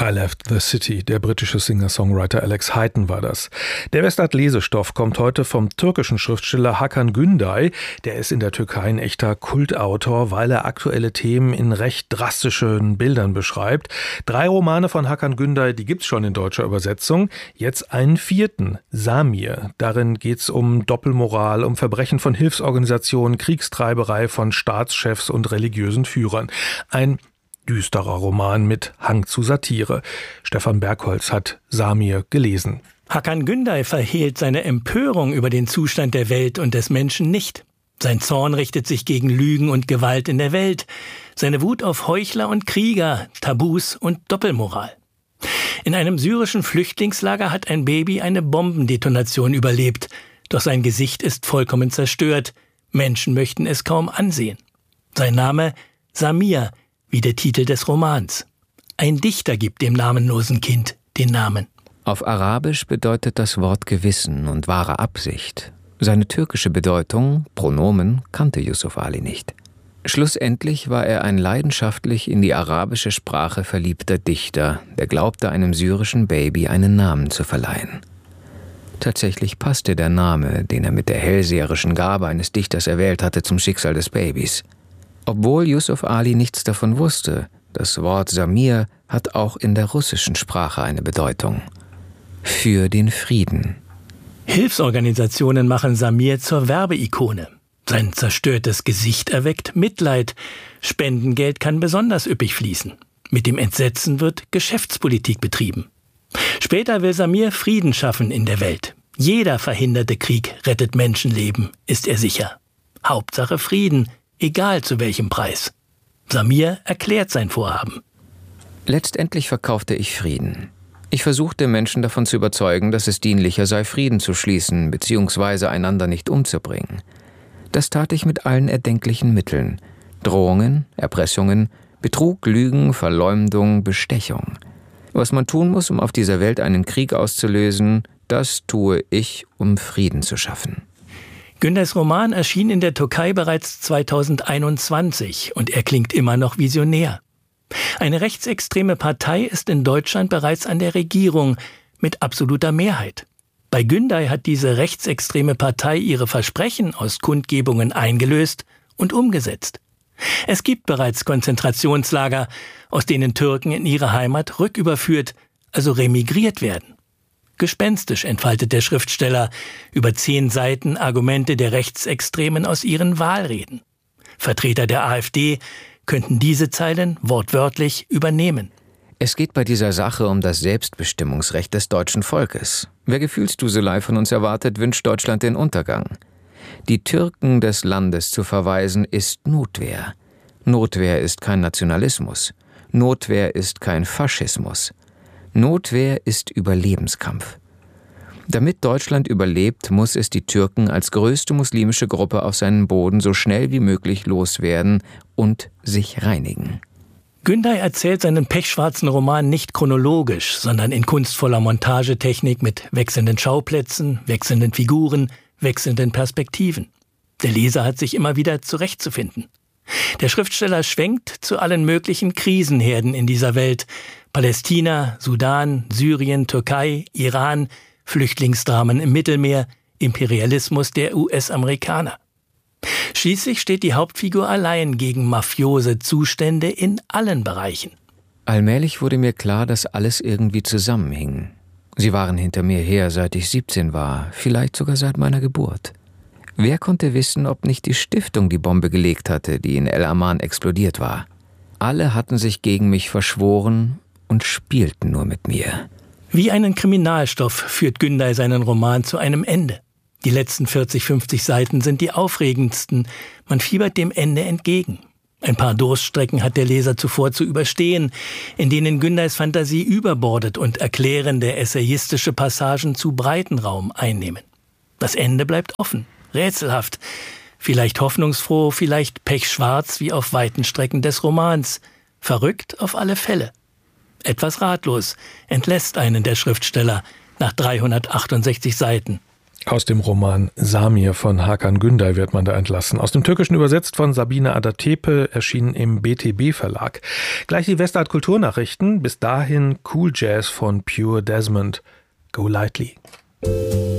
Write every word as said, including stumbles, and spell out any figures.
I Left the City, der britische Singer-Songwriter Alex Hayton war das. Der Westart-Lesestoff kommt heute vom türkischen Schriftsteller Hakan Günday. Der ist in der Türkei ein echter Kultautor, weil er aktuelle Themen in recht drastischen Bildern beschreibt. Drei Romane von Hakan Günday, die gibt's schon in deutscher Übersetzung. Jetzt einen vierten, Samir. Darin geht's um Doppelmoral, um Verbrechen von Hilfsorganisationen, Kriegstreiberei von Staatschefs und religiösen Führern. Ein düsterer Roman mit Hang zu Satire. Stefan Bergholz hat Samir gelesen. Hakan Günday verhehlt seine Empörung über den Zustand der Welt und des Menschen nicht. Sein Zorn richtet sich gegen Lügen und Gewalt in der Welt, seine Wut auf Heuchler und Krieger, Tabus und Doppelmoral. In einem syrischen Flüchtlingslager hat ein Baby eine Bombendetonation überlebt, doch sein Gesicht ist vollkommen zerstört. Menschen möchten es kaum ansehen. Sein Name Samir, wie der Titel des Romans. Ein Dichter gibt dem namenlosen Kind den Namen. Auf Arabisch bedeutet das Wort Gewissen und wahre Absicht. Seine türkische Bedeutung, Pronomen, kannte Yusuf Ali nicht. Schlussendlich war er ein leidenschaftlich in die arabische Sprache verliebter Dichter, der glaubte, einem syrischen Baby einen Namen zu verleihen. Tatsächlich passte der Name, den er mit der hellseherischen Gabe eines Dichters erwählt hatte, zum Schicksal des Babys. Obwohl Yusuf Ali nichts davon wusste, das Wort Samir hat auch in der russischen Sprache eine Bedeutung. Für den Frieden. Hilfsorganisationen machen Samir zur Werbeikone. Sein zerstörtes Gesicht erweckt Mitleid. Spendengeld kann besonders üppig fließen. Mit dem Entsetzen wird Geschäftspolitik betrieben. Später will Samir Frieden schaffen in der Welt. Jeder verhinderte Krieg rettet Menschenleben, ist er sicher. Hauptsache Frieden, egal zu welchem Preis. Samir erklärt sein Vorhaben. Letztendlich verkaufte ich Frieden. Ich versuchte, Menschen davon zu überzeugen, dass es dienlicher sei, Frieden zu schließen bzw. einander nicht umzubringen. Das tat ich mit allen erdenklichen Mitteln. Drohungen, Erpressungen, Betrug, Lügen, Verleumdung, Bestechung. Was man tun muss, um auf dieser Welt einen Krieg auszulösen, das tue ich, um Frieden zu schaffen. Gündays Roman erschien in der Türkei bereits zweitausendeinundzwanzig und er klingt immer noch visionär. Eine rechtsextreme Partei ist in Deutschland bereits an der Regierung mit absoluter Mehrheit. Bei Günday hat diese rechtsextreme Partei ihre Versprechen aus Kundgebungen eingelöst und umgesetzt. Es gibt bereits Konzentrationslager, aus denen Türken in ihre Heimat rücküberführt, also remigriert werden. Gespenstisch entfaltet der Schriftsteller über zehn Seiten Argumente der Rechtsextremen aus ihren Wahlreden. Vertreter der AfD könnten diese Zeilen wortwörtlich übernehmen. Es geht bei dieser Sache um das Selbstbestimmungsrecht des deutschen Volkes. Wer Gefühlsduselei von uns erwartet, wünscht Deutschland den Untergang. Die Türken des Landes zu verweisen, ist Notwehr. Notwehr ist kein Nationalismus. Notwehr ist kein Faschismus. Notwehr ist Überlebenskampf. Damit Deutschland überlebt, muss es die Türken als größte muslimische Gruppe auf seinen Boden so schnell wie möglich loswerden und sich reinigen. Günday erzählt seinen pechschwarzen Roman nicht chronologisch, sondern in kunstvoller Montagetechnik mit wechselnden Schauplätzen, wechselnden Figuren, wechselnden Perspektiven. Der Leser hat sich immer wieder zurechtzufinden. Der Schriftsteller schwenkt zu allen möglichen Krisenherden in dieser Welt. Palästina, Sudan, Syrien, Türkei, Iran, Flüchtlingsdramen im Mittelmeer, Imperialismus der U S-Amerikaner. Schließlich steht die Hauptfigur allein gegen mafiose Zustände in allen Bereichen. Allmählich wurde mir klar, dass alles irgendwie zusammenhing. Sie waren hinter mir her, seit ich siebzehn war, vielleicht sogar seit meiner Geburt. Wer konnte wissen, ob nicht die Stiftung die Bombe gelegt hatte, die in El Aman explodiert war? Alle hatten sich gegen mich verschworen und spielten nur mit mir. Wie einen Kriminalstoff führt Günday seinen Roman zu einem Ende. Die letzten vierzig, fünfzig Seiten sind die aufregendsten. Man fiebert dem Ende entgegen. Ein paar Durststrecken hat der Leser zuvor zu überstehen, in denen Gündays Fantasie überbordet und erklärende, essayistische Passagen zu breiten Raum einnehmen. Das Ende bleibt offen, rätselhaft, vielleicht hoffnungsfroh, vielleicht pechschwarz wie auf weiten Strecken des Romans, verrückt auf alle Fälle. Etwas ratlos entlässt einen der Schriftsteller nach dreihundertachtundsechzig Seiten. Aus dem Roman Samir von Hakan Günday wird man da entlassen. Aus dem Türkischen übersetzt von Sabine Adatepe, erschienen im B T B Verlag. Gleich die Westart Kulturnachrichten. Bis dahin Cool Jazz von Pure Desmond. Go Lightly.